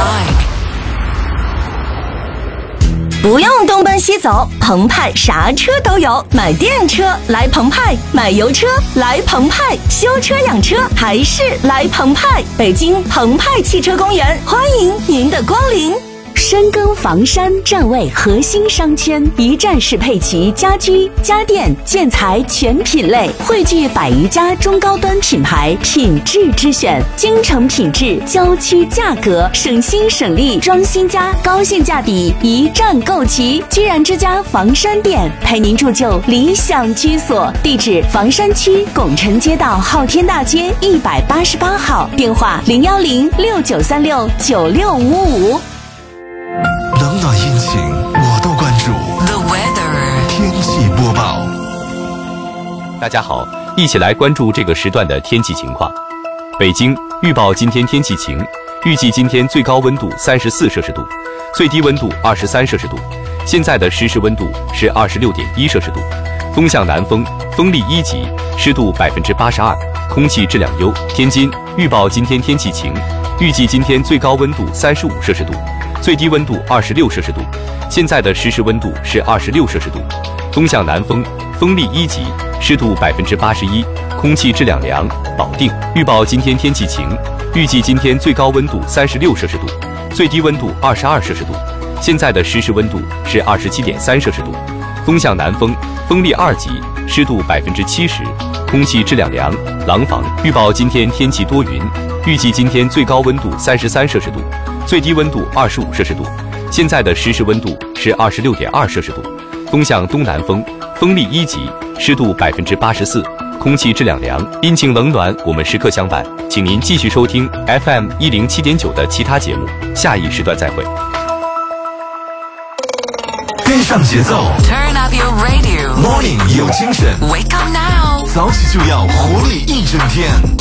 Shine。 不用东奔西走，澎湃啥车都有。买电车来澎湃，买油车来澎湃，修车养车还是来澎湃。北京澎湃汽车公园，欢迎您的光临。深耕房山站位核心商圈，一站式配齐家居、家电、建材全品类，汇聚100余家中高端品牌，品质之选，京城品质，郊区价格，省心省力，装新家，高性价比，一站购齐。居然之家房山店，陪您铸就理想居所。地址：房山区拱辰街道昊天大街188号，电话01069369655。 冷暖阴晴我都关注。 The weather。 天气播报。 大家好，一起来关注这个时段的天气情况。北京预报今天天气晴，预计今天最高温度34摄氏度，最低温度23摄氏度。现在的实时温度是26.1摄氏度，风向南风，风力1级，湿度82%，空气质量优。天津预报今天天气晴，预计今天最高温度35摄氏度，最低温度26摄氏度，现在的实时温度是26摄氏度，风向南风，风力1级，湿度81%，空气质量良。保定预报今天天气晴，预计今天最高温度36摄氏度，最低温度22摄氏度，现在的实时温度是27.3摄氏度，风向南风，风力2级，湿度70%，空气质量良。廊坊预报今天天气多云，预计今天最高温度33摄氏度，最低温度25摄氏度，现在的实时温度是26.2摄氏度，风向东南风，风力1级，湿度84%，空气质量良。阴晴冷暖，我们时刻相伴，请您继续收听 FM 107.9的其他节目，下一时段再会。 跟上节奏 Turn up your radio。 ，Morning 有精神 Wake up now。 早起就要活力一整天。